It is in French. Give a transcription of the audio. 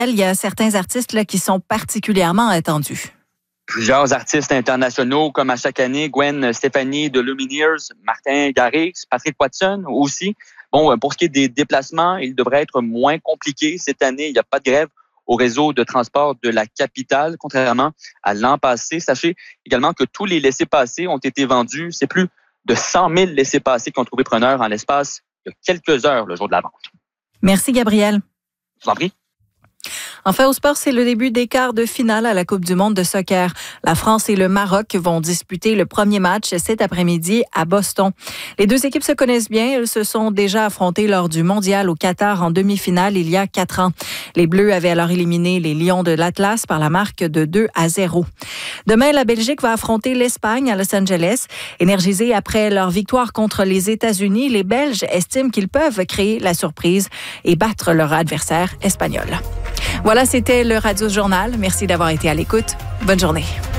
Il y a certains artistes là, qui sont particulièrement attendus. Plusieurs artistes internationaux, comme à chaque année, Gwen Stefani de Lumineers, Martin Garrix, Patrick Watson aussi. Bon, pour ce qui est des déplacements, il devrait être moins compliqué. Cette année, il n'y a pas de grève au réseau de transport de la capitale, contrairement à l'an passé. Sachez également que tous les laissez-passer ont été vendus. C'est plus de 100 000 laissez-passer qui ont trouvé preneur en l'espace de quelques heures le jour de la vente. Merci, Gabriel. Je vous en prie. Enfin, au sport, c'est le début des quarts de finale à la Coupe du monde de soccer. La France et le Maroc vont disputer le premier match cet après-midi à Boston. Les deux équipes se connaissent bien. Elles se sont déjà affrontées lors du mondial au Qatar en demi-finale il y a 4 ans. Les Bleus avaient alors éliminé les Lions de l'Atlas par la marque de 2-0. Demain, la Belgique va affronter l'Espagne à Los Angeles. Énergisés après leur victoire contre les États-Unis, les Belges estiment qu'ils peuvent créer la surprise et battre leur adversaire espagnol. Voilà, c'était le Radio Journal. Merci d'avoir été à l'écoute. Bonne journée.